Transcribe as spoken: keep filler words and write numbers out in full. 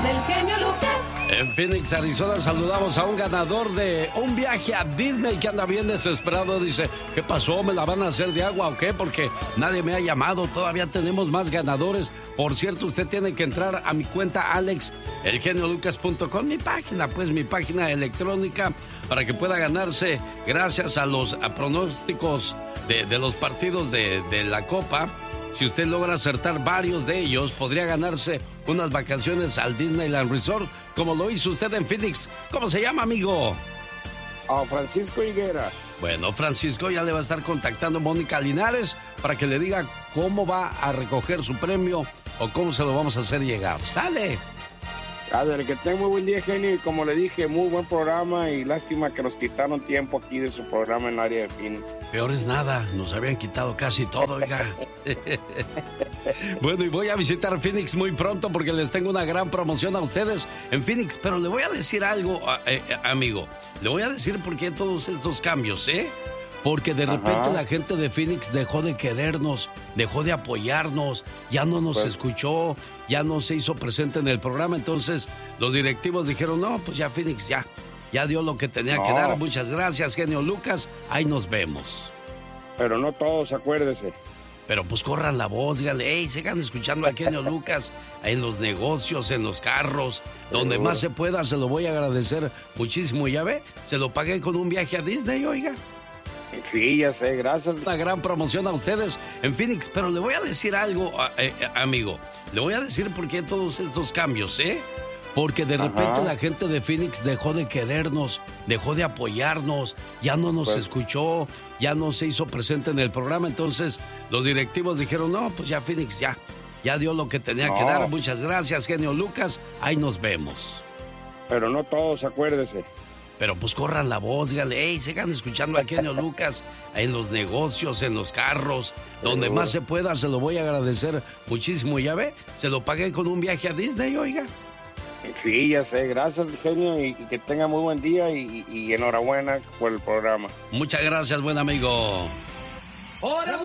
del genio Lucas. En Phoenix, Arizona, saludamos a un ganador de un viaje a Disney que anda bien desesperado. Dice, ¿qué pasó? ¿Me la van a hacer de agua o qué? Porque nadie me ha llamado. Todavía tenemos más ganadores. Por cierto, usted tiene que entrar a mi cuenta Alex, el genio lucas punto com, mi página, pues mi página electrónica, para que pueda ganarse, gracias a los a pronósticos de, de los partidos de, de la Copa. Si usted logra acertar varios de ellos, podría ganarse unas vacaciones al Disneyland Resort, como lo hizo usted en Phoenix. ¿Cómo se llama, amigo? Oh, Francisco Higuera. Bueno, Francisco ya le va a estar contactando Mónica Linares para que le diga cómo va a recoger su premio o cómo se lo vamos a hacer llegar. ¡Sale! Padre, que tenga muy buen día, genio, y como le dije, muy buen programa, y lástima que nos quitaron tiempo aquí de su programa en el área de Phoenix. Peor es nada, nos habían quitado casi todo, oiga. Bueno, y voy a visitar Phoenix muy pronto porque les tengo una gran promoción a ustedes en Phoenix, pero le voy a decir algo, eh, amigo. Le voy a decir por qué todos estos cambios, ¿eh? Porque de repente Ajá. la gente de Phoenix dejó de querernos, dejó de apoyarnos, ya no nos pues. escuchó, ya no se hizo presente en el programa. Entonces los directivos dijeron, no, pues ya Phoenix ya, ya dio lo que tenía no. que dar. Muchas gracias, genio Lucas, ahí nos vemos. Pero no todos, acuérdese. Pero pues corran la voz, díganle, hey, sigan escuchando a genio Lucas en los negocios, en los carros, donde más se pueda, se lo voy a agradecer muchísimo. Ya ve, se lo pagué con un viaje a Disney, oiga. Sí, ya sé, gracias. Una gran promoción a ustedes en Phoenix, pero le voy a decir algo, eh, amigo. Le voy a decir por qué todos estos cambios, ¿eh? Porque de repente Ajá. la gente de Phoenix dejó de querernos, dejó de apoyarnos, ya no nos pues. escuchó, ya no se hizo presente en el programa. Entonces los directivos dijeron, no, pues ya Phoenix ya, ya dio lo que tenía no. que dar. Muchas gracias, genio Lucas, ahí nos vemos. Pero no todos, acuérdese. Pero pues corran la voz, díganle, hey, sigan escuchando a genio Lucas en los negocios, en los carros, donde más se pueda, se lo voy a agradecer muchísimo. Ya ve, se lo pagué con un viaje a Disney, oiga. Sí, ya sé, gracias, genio, y, y que tenga muy buen día y, y, y enhorabuena por el programa. Muchas gracias, buen amigo. Ahora